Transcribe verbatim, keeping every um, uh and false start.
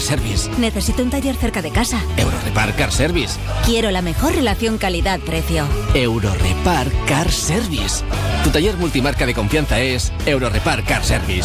Service. Necesito un taller cerca de casa. Eurorepar Car Service. Quiero la mejor relación calidad-precio. Eurorepar Car Service. Tu taller multimarca de confianza es Eurorepar Car Service.